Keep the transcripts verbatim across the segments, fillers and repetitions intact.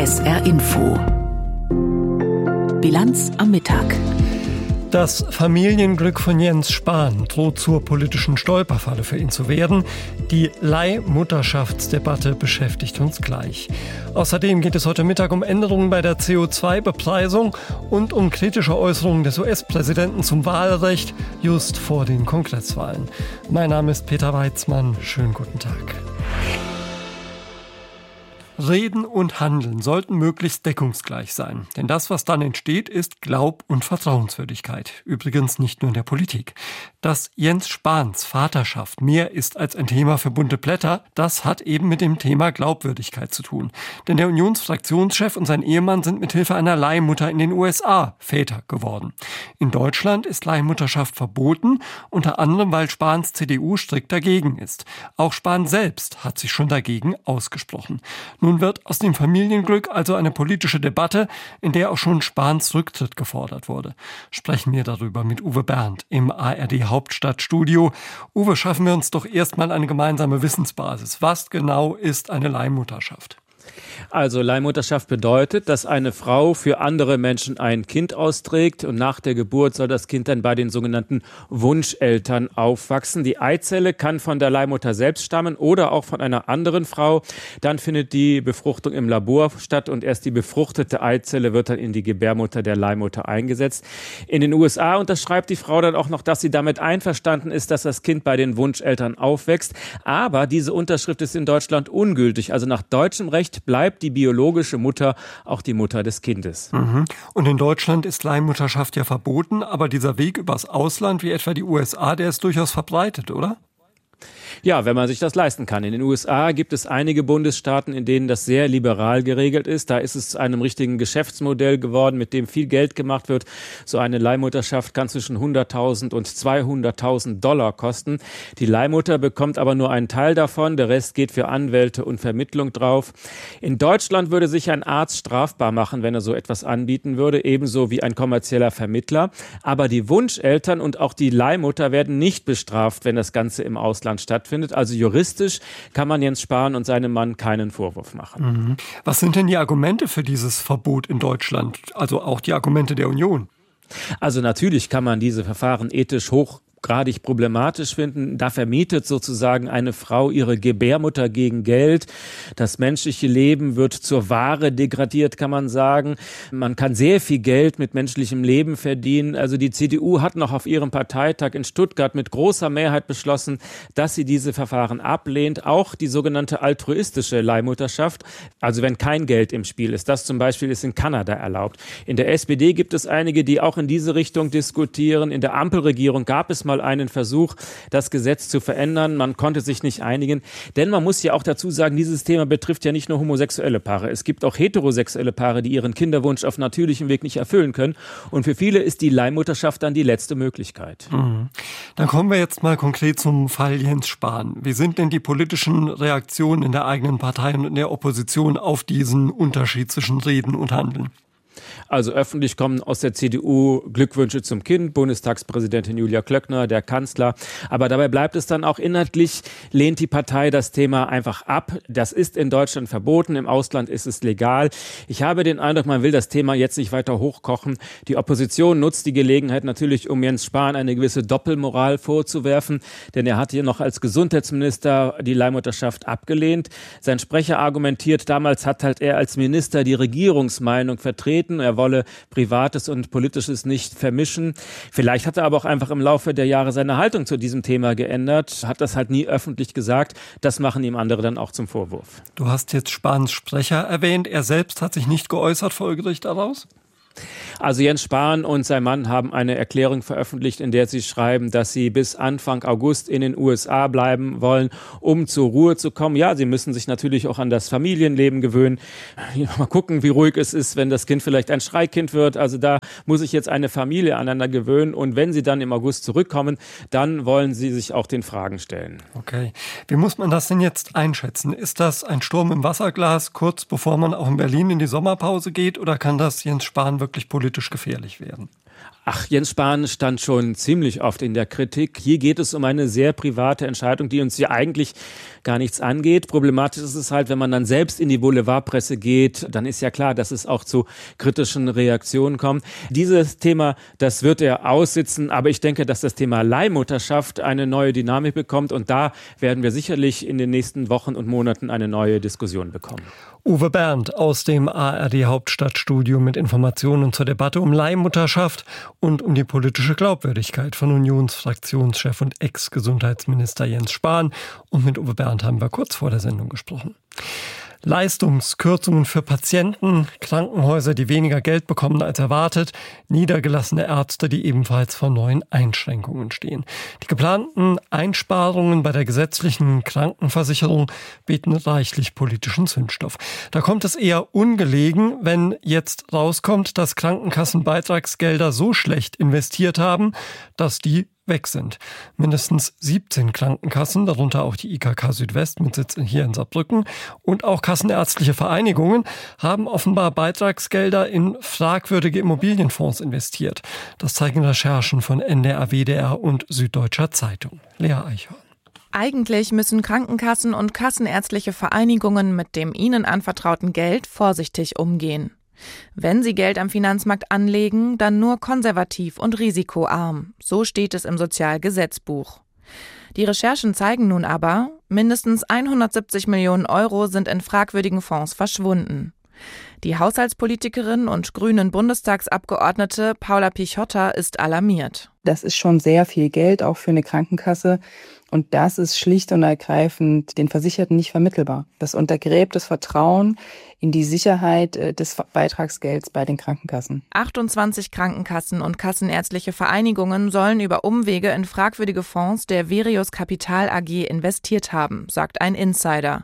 S R Info. Bilanz am Mittag. Das Familienglück von Jens Spahn droht zur politischen Stolperfalle für ihn zu werden. Die Leihmutterschaftsdebatte beschäftigt uns gleich. Außerdem geht es heute Mittag um Änderungen bei der C O zwei Bepreisung und um kritische Äußerungen des U S-Präsidenten zum Wahlrecht just vor den Kongresswahlen. Mein Name ist Peter Weizmann. Schönen guten Tag. Reden und Handeln sollten möglichst deckungsgleich sein. Denn das, was dann entsteht, ist Glaub- und Vertrauenswürdigkeit. Übrigens nicht nur in der Politik. Dass Jens Spahns Vaterschaft mehr ist als ein Thema für bunte Blätter, das hat eben mit dem Thema Glaubwürdigkeit zu tun. Denn der Unionsfraktionschef und sein Ehemann sind mithilfe einer Leihmutter in den U S A Väter geworden. In Deutschland ist Leihmutterschaft verboten, unter anderem, weil Spahns C D U strikt dagegen ist. Auch Spahn selbst hat sich schon dagegen ausgesprochen. Nun wird aus dem Familienglück also eine politische Debatte, in der auch schon Spahns Rücktritt gefordert wurde. Sprechen wir darüber mit Uwe Bernd im A R D Hauptstadtstudio. Uwe, schaffen wir uns doch erstmal eine gemeinsame Wissensbasis. Was genau ist eine Leihmutterschaft? Also Leihmutterschaft bedeutet, dass eine Frau für andere Menschen ein Kind austrägt und nach der Geburt soll das Kind dann bei den sogenannten Wunscheltern aufwachsen. Die Eizelle kann von der Leihmutter selbst stammen oder auch von einer anderen Frau. Dann findet die Befruchtung im Labor statt und erst die befruchtete Eizelle wird dann in die Gebärmutter der Leihmutter eingesetzt. In den U S A unterschreibt die Frau dann auch noch, dass sie damit einverstanden ist, dass das Kind bei den Wunscheltern aufwächst. Aber diese Unterschrift ist in Deutschland ungültig. Also nach deutschem Recht bleibt die biologische Mutter auch die Mutter des Kindes. Mhm. Und in Deutschland ist Leihmutterschaft ja verboten, aber dieser Weg übers Ausland, wie etwa die U S A, der ist durchaus verbreitet, oder? Ja, wenn man sich das leisten kann. In den U S A gibt es einige Bundesstaaten, in denen das sehr liberal geregelt ist. Da ist es zu einem richtigen Geschäftsmodell geworden, mit dem viel Geld gemacht wird. So eine Leihmutterschaft kann zwischen hunderttausend und zweihunderttausend Dollar kosten. Die Leihmutter bekommt aber nur einen Teil davon. Der Rest geht für Anwälte und Vermittlung drauf. In Deutschland würde sich ein Arzt strafbar machen, wenn er so etwas anbieten würde, ebenso wie ein kommerzieller Vermittler. Aber die Wunscheltern und auch die Leihmutter werden nicht bestraft, wenn das Ganze im Ausland stattfindet. Also juristisch kann man Jens Spahn und seinem Mann keinen Vorwurf machen. Mhm. Was sind denn die Argumente für dieses Verbot in Deutschland? Also auch die Argumente der Union? Also natürlich kann man diese Verfahren ethisch hoch gradig problematisch finden. Da vermietet sozusagen eine Frau ihre Gebärmutter gegen Geld. Das menschliche Leben wird zur Ware degradiert, kann man sagen. Man kann sehr viel Geld mit menschlichem Leben verdienen. Also die C D U hat noch auf ihrem Parteitag in Stuttgart mit großer Mehrheit beschlossen, dass sie diese Verfahren ablehnt. Auch die sogenannte altruistische Leihmutterschaft, also wenn kein Geld im Spiel ist. Das zum Beispiel ist in Kanada erlaubt. In der S P D gibt es einige, die auch in diese Richtung diskutieren. In der Ampelregierung gab es mal einen Versuch, das Gesetz zu verändern. Man konnte sich nicht einigen. Denn man muss ja auch dazu sagen, dieses Thema betrifft ja nicht nur homosexuelle Paare. Es gibt auch heterosexuelle Paare, die ihren Kinderwunsch auf natürlichem Weg nicht erfüllen können. Und für viele ist die Leihmutterschaft dann die letzte Möglichkeit. Mhm. Dann kommen wir jetzt mal konkret zum Fall Jens Spahn. Wie sind denn die politischen Reaktionen in der eigenen Partei und in der Opposition auf diesen Unterschied zwischen Reden und Handeln? Also öffentlich kommen aus der C D U Glückwünsche zum Kind, Bundestagspräsidentin Julia Klöckner, der Kanzler. Aber dabei bleibt es dann auch inhaltlich, lehnt die Partei das Thema einfach ab. Das ist in Deutschland verboten, im Ausland ist es legal. Ich habe den Eindruck, man will das Thema jetzt nicht weiter hochkochen. Die Opposition nutzt die Gelegenheit natürlich, um Jens Spahn eine gewisse Doppelmoral vorzuwerfen. Denn er hat hier noch als Gesundheitsminister die Leihmutterschaft abgelehnt. Sein Sprecher argumentiert, damals hat halt er als Minister die Regierungsmeinung vertreten. Er wolle Privates und Politisches nicht vermischen. Vielleicht hat er aber auch einfach im Laufe der Jahre seine Haltung zu diesem Thema geändert, hat das halt nie öffentlich gesagt. Das machen ihm andere dann auch zum Vorwurf. Du hast jetzt Spahns Sprecher erwähnt. Er selbst hat sich nicht geäußert, folgerichtig daraus? Also Jens Spahn und sein Mann haben eine Erklärung veröffentlicht, in der sie schreiben, dass sie bis Anfang August in den U S A bleiben wollen, um zur Ruhe zu kommen. Ja, sie müssen sich natürlich auch an das Familienleben gewöhnen. Mal gucken, wie ruhig es ist, wenn das Kind vielleicht ein Schreikind wird. Also da muss sich jetzt eine Familie aneinander gewöhnen. Und wenn sie dann im August zurückkommen, dann wollen sie sich auch den Fragen stellen. Okay. Wie muss man das denn jetzt einschätzen? Ist das ein Sturm im Wasserglas, kurz bevor man auch in Berlin in die Sommerpause geht? Oder kann das Jens Spahn wirklich politisch gefährlich werden? Ach, Jens Spahn stand schon ziemlich oft in der Kritik. Hier geht es um eine sehr private Entscheidung, die uns ja eigentlich gar nichts angeht. Problematisch ist es halt, wenn man dann selbst in die Boulevardpresse geht, dann ist ja klar, dass es auch zu kritischen Reaktionen kommt. Dieses Thema, das wird er aussitzen, aber ich denke, dass das Thema Leihmutterschaft eine neue Dynamik bekommt und da werden wir sicherlich in den nächsten Wochen und Monaten eine neue Diskussion bekommen. Uwe Bernd aus dem A R D-Hauptstadtstudio mit Informationen zur Debatte um Leihmutterschaft und um die politische Glaubwürdigkeit von Unionsfraktionschef und Ex-Gesundheitsminister Jens Spahn. Und mit Uwe Bernd haben wir kurz vor der Sendung gesprochen. Leistungskürzungen für Patienten, Krankenhäuser, die weniger Geld bekommen als erwartet, niedergelassene Ärzte, die ebenfalls vor neuen Einschränkungen stehen. Die geplanten Einsparungen bei der gesetzlichen Krankenversicherung bieten reichlich politischen Zündstoff. Da kommt es eher ungelegen, wenn jetzt rauskommt, dass Krankenkassenbeitragsgelder so schlecht investiert haben, dass die weg sind. Mindestens siebzehn Krankenkassen, darunter auch die I K K Südwest mit Sitz hier in Saarbrücken und auch kassenärztliche Vereinigungen, haben offenbar Beitragsgelder in fragwürdige Immobilienfonds investiert. Das zeigen Recherchen von N D R, W D R und Süddeutscher Zeitung. Lea Eichhorn. Eigentlich müssen Krankenkassen und kassenärztliche Vereinigungen mit dem ihnen anvertrauten Geld vorsichtig umgehen. Wenn sie Geld am Finanzmarkt anlegen, dann nur konservativ und risikoarm. So steht es im Sozialgesetzbuch. Die Recherchen zeigen nun aber, mindestens hundertsiebzig Millionen Euro sind in fragwürdigen Fonds verschwunden. Die Haushaltspolitikerin und grünen Bundestagsabgeordnete Paula Pichotta ist alarmiert. Das ist schon sehr viel Geld, auch für eine Krankenkasse. Und das ist schlicht und ergreifend den Versicherten nicht vermittelbar. Das untergräbt das Vertrauen in die Sicherheit des Beitragsgelds bei den Krankenkassen. achtundzwanzig Krankenkassen und kassenärztliche Vereinigungen sollen über Umwege in fragwürdige Fonds der Verius Kapital A G investiert haben, sagt ein Insider.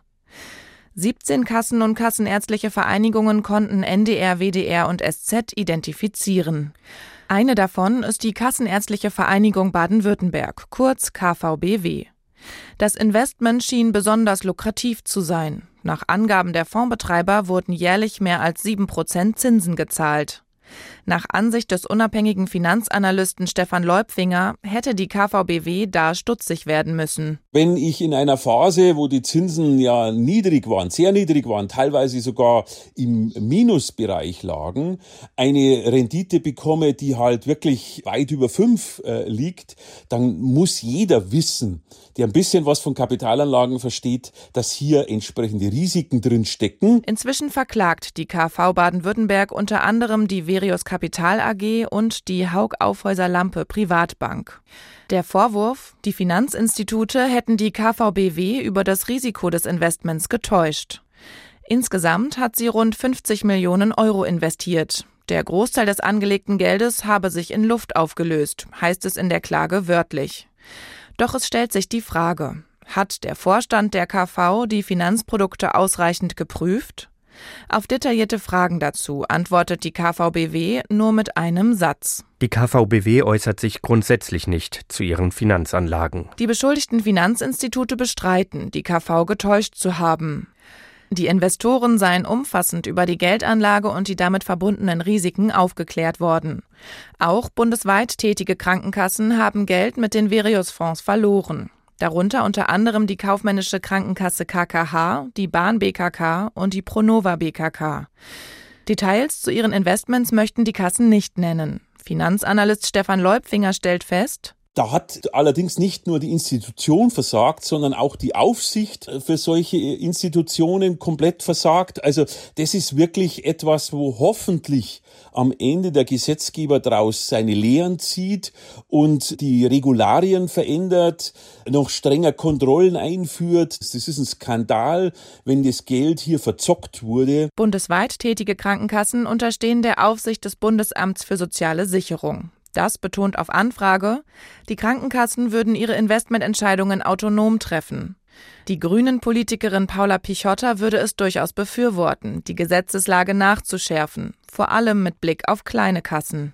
siebzehn Kassen und kassenärztliche Vereinigungen konnten N D R, W D R und S Z identifizieren. Eine davon ist die Kassenärztliche Vereinigung Baden-Württemberg, kurz K V B W. Das Investment schien besonders lukrativ zu sein. Nach Angaben der Fondsbetreiber wurden jährlich mehr als sieben Prozent Zinsen gezahlt. Nach Ansicht des unabhängigen Finanzanalysten Stefan Leupfinger hätte die K V B W da stutzig werden müssen. Wenn ich in einer Phase, wo die Zinsen ja niedrig waren, sehr niedrig waren, teilweise sogar im Minusbereich lagen, eine Rendite bekomme, die halt wirklich weit über fünf äh, liegt, dann muss jeder wissen, der ein bisschen was von Kapitalanlagen versteht, dass hier entsprechende Risiken drin stecken. Inzwischen verklagt die K V Baden-Württemberg unter anderem die Verius Kapital A G und die Haug Aufhäuser Lampe Privatbank. Der Vorwurf, die Finanzinstitute hätten die K V B W über das Risiko des Investments getäuscht. Insgesamt hat sie rund fünfzig Millionen Euro investiert. Der Großteil des angelegten Geldes habe sich in Luft aufgelöst, heißt es in der Klage wörtlich. Doch es stellt sich die Frage, hat der Vorstand der K V die Finanzprodukte ausreichend geprüft? Auf detaillierte Fragen dazu antwortet die K V B W nur mit einem Satz. Die K V B W äußert sich grundsätzlich nicht zu ihren Finanzanlagen. Die beschuldigten Finanzinstitute bestreiten, die K V getäuscht zu haben. Die Investoren seien umfassend über die Geldanlage und die damit verbundenen Risiken aufgeklärt worden. Auch bundesweit tätige Krankenkassen haben Geld mit den Verius-Fonds verloren. Darunter unter anderem die kaufmännische Krankenkasse K K H, die Bahn B K K und die Pronova B K K. Details zu ihren Investments möchten die Kassen nicht nennen. Finanzanalyst Stefan Leupfinger stellt fest: Da hat allerdings nicht nur die Institution versagt, sondern auch die Aufsicht für solche Institutionen komplett versagt. Also das ist wirklich etwas, wo hoffentlich am Ende der Gesetzgeber daraus seine Lehren zieht und die Regularien verändert, noch strenger Kontrollen einführt. Das ist ein Skandal, wenn das Geld hier verzockt wurde. Bundesweit tätige Krankenkassen unterstehen der Aufsicht des Bundesamts für soziale Sicherung. Das betont auf Anfrage, die Krankenkassen würden ihre Investmententscheidungen autonom treffen. Die Grünen-Politikerin Paula Pichotta würde es durchaus befürworten, die Gesetzeslage nachzuschärfen, vor allem mit Blick auf kleine Kassen.